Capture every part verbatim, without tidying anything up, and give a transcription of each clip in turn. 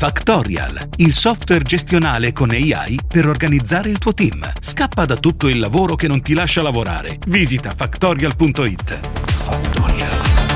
Factorial, il software gestionale con A I per organizzare il tuo team. Scappa da tutto il lavoro che non ti lascia lavorare. Visita factorial punto it. Factorial.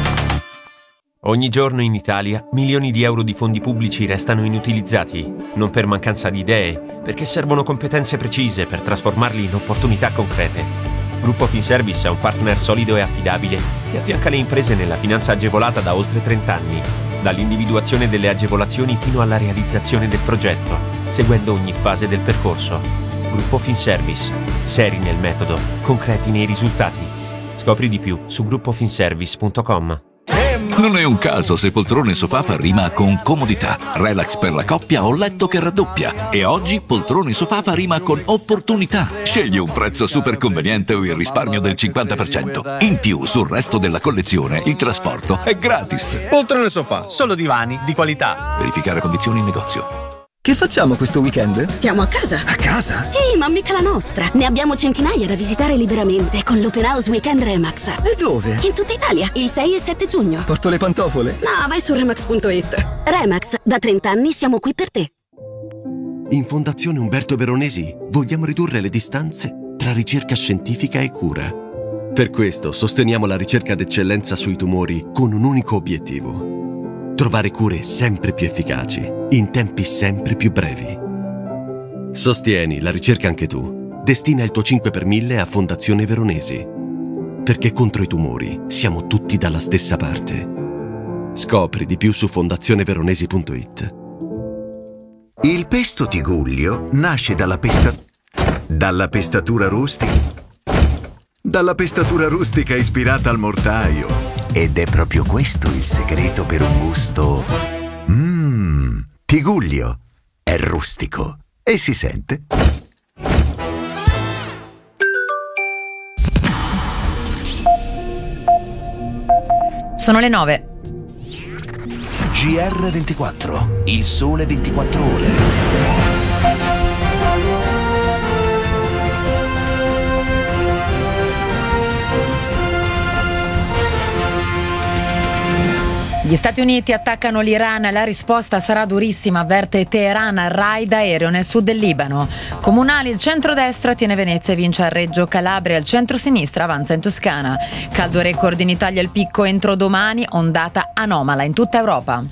Ogni giorno in Italia milioni di euro di fondi pubblici restano inutilizzati, non per mancanza di idee, perché servono competenze precise per trasformarli in opportunità concrete. Gruppo Finservice è un partner solido e affidabile che affianca le imprese nella finanza agevolata da oltre trenta anni, dall'individuazione delle agevolazioni fino alla realizzazione del progetto, seguendo ogni fase del percorso. Gruppo Finservice, seri nel metodo, concreti nei risultati. Scopri di più su gruppo finservice punto com. Non è un caso se poltrone sofà fa rima con comodità, relax per la coppia o letto che raddoppia. E oggi poltrone sofà fa rima con opportunità. Scegli un prezzo super conveniente o il risparmio del cinquanta per cento. In più, sul resto della collezione, il trasporto è gratis. Poltrone sofà, solo divani di qualità. Verificare condizioni in negozio. Che facciamo questo weekend? Stiamo a casa. A casa? Sì, ma mica la nostra. Ne abbiamo centinaia da visitare liberamente con l'Open House Weekend Remax. E dove? In tutta Italia, il sei e sette giugno. Porto le pantofole? No, vai su remax punto it. Remax, da trenta anni siamo qui per te. In Fondazione Umberto Veronesi vogliamo ridurre le distanze tra ricerca scientifica e cura. Per questo sosteniamo la ricerca d'eccellenza sui tumori con un unico obiettivo: trovare cure sempre più efficaci, in tempi sempre più brevi. Sostieni la ricerca anche tu. Destina il tuo cinque per mille a Fondazione Veronesi. Perché contro i tumori siamo tutti dalla stessa parte. Scopri di più su fondazione veronesi punto it. Il pesto Tigullio nasce dalla pesta... dalla pestatura rustica. Dalla pestatura rustica ispirata al mortaio. Ed è proprio questo il segreto per un gusto... Mmm, Tigullio è rustico e si sente. Sono le nove. G R ventiquattro, il sole ventiquattro ore. Gli Stati Uniti attaccano l'Iran, la risposta sarà durissima, avverte Teheran, raid aereo nel sud del Libano. Comunali, il centrodestra tiene Venezia e vince a Reggio Calabria, il centrosinistra avanza in Toscana. Caldo record in Italia al picco entro domani, ondata anomala in tutta Europa.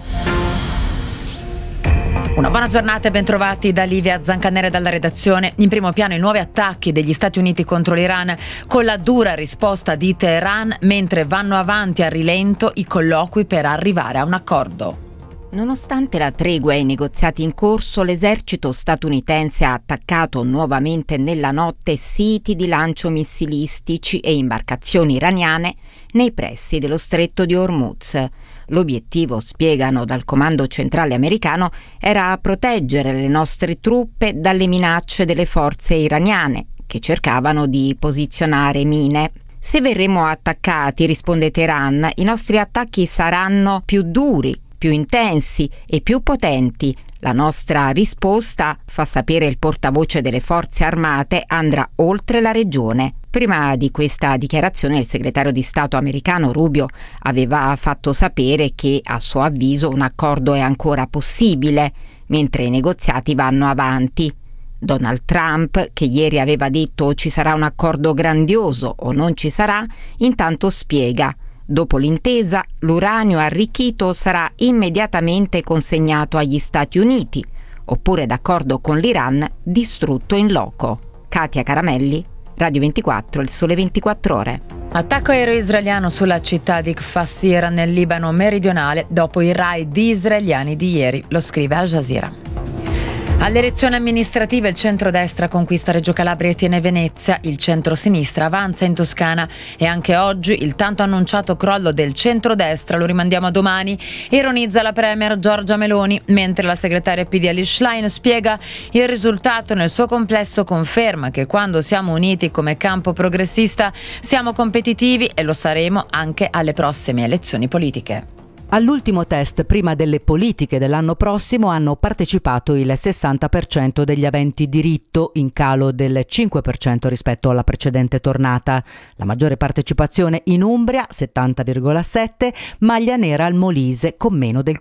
Una buona giornata e bentrovati da Livia Zancanere dalla redazione. In primo piano i nuovi attacchi degli Stati Uniti contro l'Iran con la dura risposta di Teheran, mentre vanno avanti a rilento i colloqui per arrivare a un accordo. Nonostante la tregua e i negoziati in corso, l'esercito statunitense ha attaccato nuovamente nella notte siti di lancio missilistici e imbarcazioni iraniane nei pressi dello stretto di Hormuz. L'obiettivo, spiegano dal comando centrale americano, era proteggere le nostre truppe dalle minacce delle forze iraniane, che cercavano di posizionare mine. Se verremo attaccati, risponde Teheran, i nostri attacchi saranno più duri, più intensi e più potenti. La nostra risposta, fa sapere il portavoce delle forze armate, andrà oltre la regione. Prima di questa dichiarazione il segretario di Stato americano Rubio aveva fatto sapere che a suo avviso un accordo è ancora possibile, mentre i negoziati vanno avanti. Donald Trump, che ieri aveva detto ci sarà un accordo grandioso o non ci sarà, intanto spiega: dopo l'intesa, l'uranio arricchito sarà immediatamente consegnato agli Stati Uniti, oppure, d'accordo con l'Iran, distrutto in loco. Katia Caramelli, Radio ventiquattro, il sole ventiquattro ore. Attacco aereo israeliano sulla città di Kfar nel Libano meridionale dopo i raid israeliani di ieri, lo scrive Al Jazeera. Alle elezioni amministrative il centrodestra conquista Reggio Calabria e tiene Venezia, il centrosinistra avanza in Toscana e anche oggi il tanto annunciato crollo del centrodestra lo rimandiamo a domani, ironizza la premier Giorgia Meloni, mentre la segretaria P D Elish Schlein spiega il risultato nel suo complesso conferma che quando siamo uniti come campo progressista siamo competitivi e lo saremo anche alle prossime elezioni politiche. All'ultimo test prima delle politiche dell'anno prossimo hanno partecipato il sessanta per cento degli aventi diritto, in calo del cinque per cento rispetto alla precedente tornata. La maggiore partecipazione in Umbria, settanta virgola sette, maglia nera al Molise con meno del